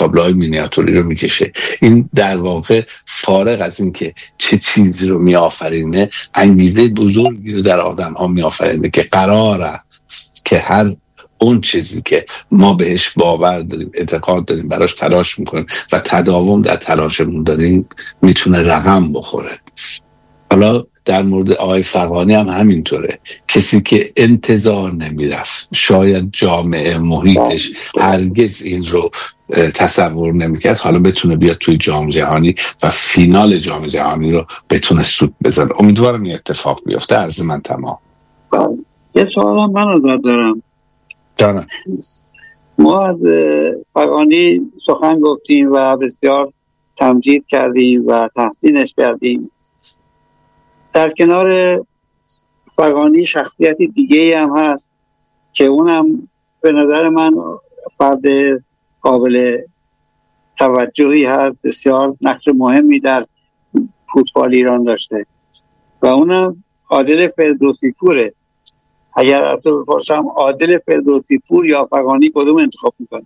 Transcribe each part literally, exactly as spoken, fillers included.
تابلوهای مینیاتوری رو میکشه. این در واقع فارغ از این که چه چیزی رو میآفرینه، انگیزه بزرگی رو در آدم ها میآفرینه که قراره که هر اون چیزی که ما بهش باور داریم، اعتقاد داریم، براش تلاش میکنیم و تداوم در تلاشمون داریم، میتونه رقم بخوره. حالا در مورد آقای فغانی هم همینطوره. کسی که انتظار نمیرفت، شاید جامعه محیطش هرگز این رو تصور نمیکرد، حالا بتونه بیاد توی جام جهانی و فینال جام جهانی رو بتونه سود بزنه. امیدوارم این اتفاق بیفته. عرض من تمام. یه سوال هم من ازت دارم. جانم. ما از فغانی سخن گفتیم و بسیار تمجید کردیم و تحسینش کردیم. در کنار فغانی شخصیتی دیگه هم هست که اونم به نظر من فرد قابل توجهی هست، بسیار نقش مهمی در فوتبال ایران داشته و اونم عادل فردوسی پوره. اگر از تو بپرسم عادل فردوسی پور یا فغانی کدوم انتخاب میکنی؟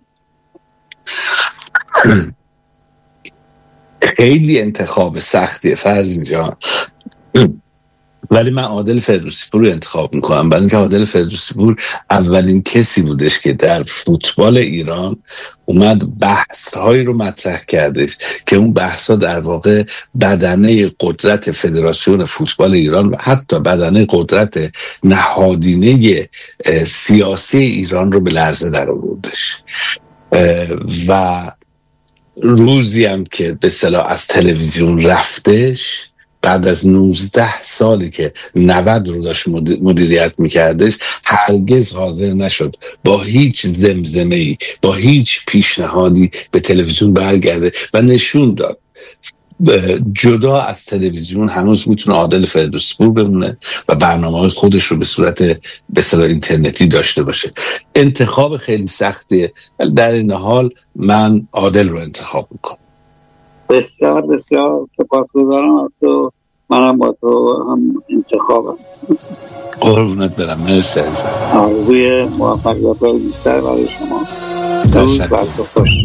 خیلی انتخاب سختیه فرزین جان، ولی من عادل فردوسی پور رو انتخاب میکنم، برای اینکه عادل فردوسی پور اولین کسی بودش که در فوتبال ایران اومد بحث هایی رو مطرح کردش که اون بحث ها در واقع بدنه قدرت فدراسیون فوتبال ایران و حتی بدنه قدرت نهادینه سیاسی ایران رو به لرزه در آوردش. و روزی هم که به اصطلاح از تلویزیون رفتش، بعد از نوزده سالی که نود رو داشت مدیریت میکردش، هرگز حاضر نشد با هیچ زمزمه‌ای، با هیچ پیشنهادی به تلویزیون برگرده و نشون داد جدا از تلویزیون هنوز میتونه عادل فردوسی پور بمونه و برنامه‌های خودش رو به صورت به اصطلاح اینترنتی داشته باشه. انتخاب خیلی سختیه، ولی در این حال من عادل رو انتخاب میکنم. بسیار بسیار سپاسگزارم از تو. منم با تو هم انتخابم. قربونت برم. مرسی عزیزم. آرزوی موفقیت بیشتر برای شما. روز بر تو خوش.